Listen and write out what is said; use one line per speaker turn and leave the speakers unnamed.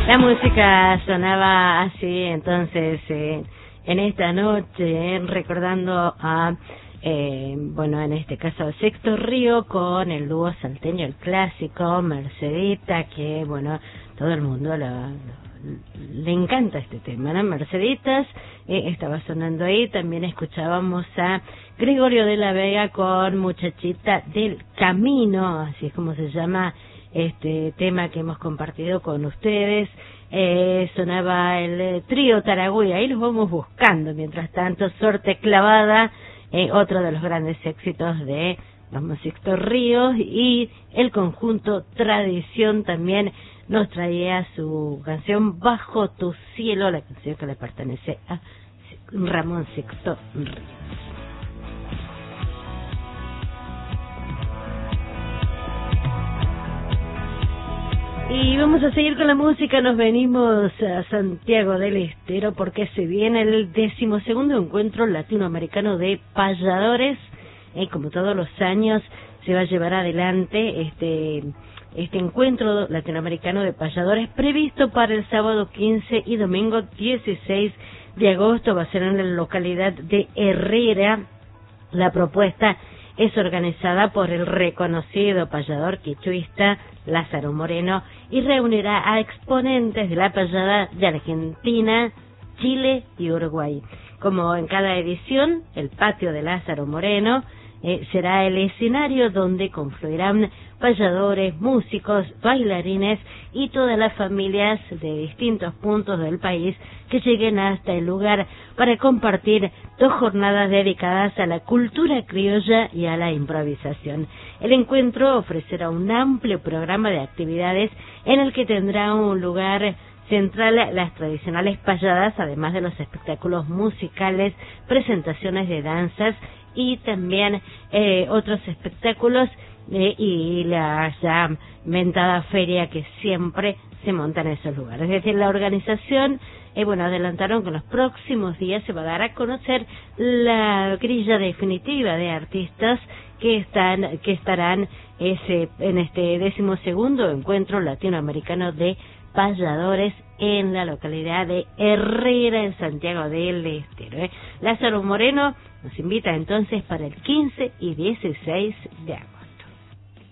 La música sonaba así, entonces, en esta noche, recordando a, bueno, en este caso, Sexto Río con el dúo salteño, el clásico, Mercedita, que, bueno, todo el mundo le encanta este tema, ¿no? Merceditas, estaba sonando ahí. También escuchábamos a Gregorio de la Vega con Muchachita del Camino, así es como se llama este tema que hemos compartido con ustedes. Sonaba el trío Taragüí, ahí los vamos buscando. Mientras tanto, Suerte Clavada, otro de los grandes éxitos de los Sixto Ríos, y el conjunto Tradición también nos traía su canción Bajo tu cielo, la canción que le pertenece a Ramón Sixto Ríos. Y vamos a seguir con la música. Nos venimos a Santiago del Estero porque se viene el 12º encuentro latinoamericano de payadores. Como todos los años se va a llevar adelante este encuentro latinoamericano de payadores, previsto para el sábado 15 y domingo 16 de agosto. Va a ser en la localidad de Herrera. La propuesta es organizada por el reconocido payador quichuista Lázaro Moreno y reunirá a exponentes de la payada de Argentina, Chile y Uruguay. Como en cada edición, el patio de Lázaro Moreno será el escenario donde confluirán payadores, músicos, bailarines y todas las familias de distintos puntos del país que lleguen hasta el lugar para compartir 2 jornadas dedicadas a la cultura criolla y a la improvisación. El encuentro ofrecerá un amplio programa de actividades en el que tendrá un lugar central las tradicionales payadas, además de los espectáculos musicales, presentaciones de danzas y también otros espectáculos y la ya mentada feria que siempre se monta en esos lugares. Es decir, la organización, bueno, adelantaron que en los próximos días se va a dar a conocer la grilla definitiva de artistas que estarán en este 12º encuentro latinoamericano de payadores en la localidad de Herrera, en Santiago del Estero. Lázaro Moreno nos invita entonces para el 15 y 16 de agosto.